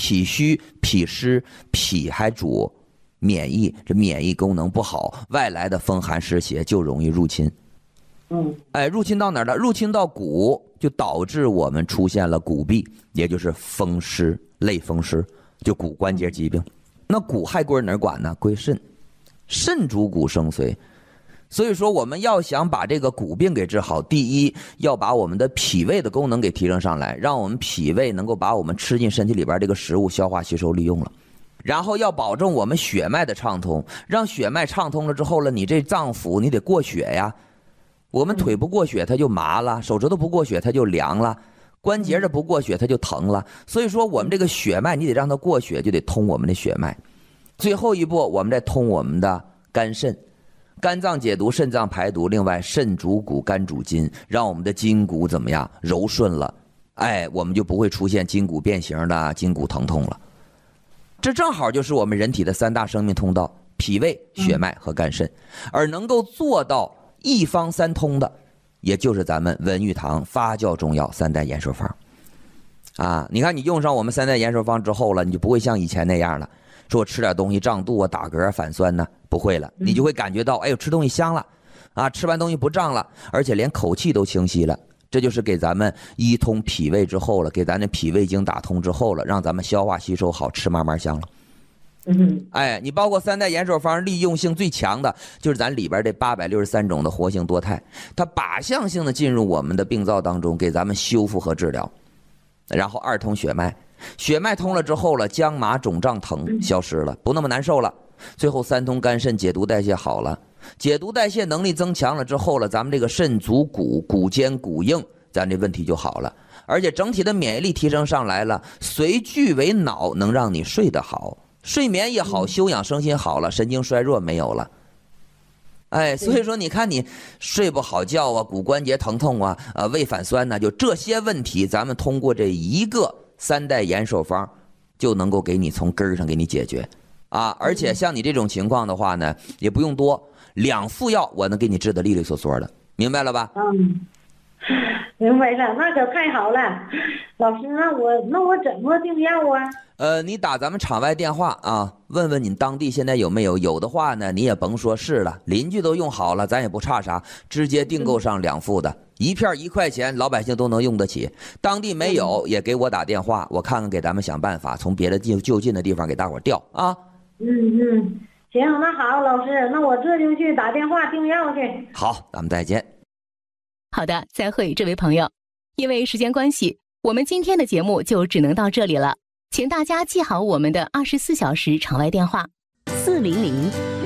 脾虚、脾湿，脾还主免疫，这免疫功能不好，外来的风寒湿邪就容易入侵。入侵到哪儿了？入侵到骨，就导致我们出现了骨痹，也就是风湿、类风湿，就骨关节疾病。那骨还归哪儿管呢？归肾，肾主骨生髓。所以说我们要想把这个骨病给治好，第一要把我们的脾胃的功能给提升上来，让我们脾胃能够把我们吃进身体里边这个食物消化吸收利用了。然后要保证我们血脉的畅通，让血脉畅通了之后了，你这脏腑你得过血呀。我们腿不过血它就麻了，手指头不过血它就凉了，关节这不过血它就疼了。所以说我们这个血脉你得让它过血，就得通我们的血脉。最后一步我们再通我们的肝肾，肝脏解毒，肾脏排毒，另外肾主骨，肝主筋，让我们的筋骨怎么样柔顺了，我们就不会出现筋骨变形的筋骨疼痛了。这正好就是我们人体的3大生命通道，脾胃、血脉和肝肾。而能够做到一方三通的，也就是咱们文玉堂发酵中药3代延寿方啊。你看你用上我们3代延寿方之后了，你就不会像以前那样了，说我吃点东西胀肚啊、打嗝、反酸呢，不会了，你就会感觉到吃东西香了啊，吃完东西不胀了，而且连口气都清晰了。这就是给咱们一通脾胃之后了，给咱的脾胃经打通之后了，让咱们消化吸收好，吃慢慢香了。你包括3代延寿方利用性最强的就是咱里边这863种的活性多肽，它靶向性的进入我们的病灶当中，给咱们修复和治疗。然后2通血脉，血脉通了之后了，僵麻肿胀疼消失了，不那么难受了。最后3通肝肾，解毒代谢好了，解毒代谢能力增强了之后了，咱们这个肾主骨，骨坚骨硬，咱这问题就好了。而且整体的免疫力提升上来了，随聚为脑，能让你睡得好，睡眠也好，休养生息好了，神经衰弱没有了。所以说你看你睡不好觉啊，骨关节疼痛啊，胃反酸呢，就这些问题，咱们通过这一个3代延寿方就能够给你从根儿上给你解决啊。而且像你这种情况的话呢，也不用多，2副药我能给你治得利利索索的，明白了吧？ 明白了，那可太好了。老师，那我怎么订药啊？ 你打咱们场外电话啊，问问你当地现在有没有，有的话呢，你也甭说是了，邻居都用好了，咱也不差啥，直接订购上2副的，一片1块钱，老百姓都能用得起。当地没有，也给我打电话，我看看给咱们想办法，从别的就近的地方给大伙调啊。 行，那好，老师，那我这就去打电话订药去。 好，咱们再见。 好的，再会，这位朋友。因为时间关系，我们今天的节目就只能到这里了，请大家记好我们的24小时场外电话：400